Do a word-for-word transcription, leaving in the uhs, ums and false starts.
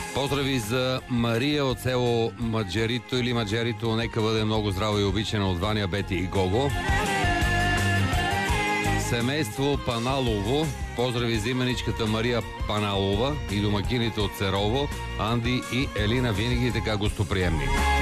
Поздрави за Мария от село Маджерито или Маджерито. Нека бъде много здрава и обичана от Ваня, Бети и Гого. Семейство Паналово. Поздрави за именичката Мария Паналова и домакините от Церово, Анди и Елина, винаги така гостоприемни.